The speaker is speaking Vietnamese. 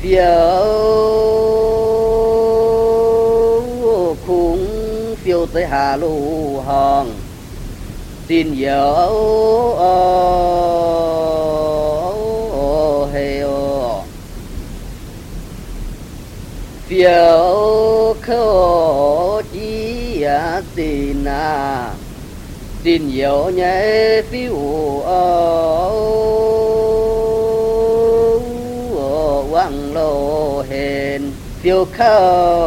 phiêu khung phiêu tới hà lù hòn xin nhớ heo phiêu khô chi tin xin nhớ nhé phiêu quăng lô hền phiêu khô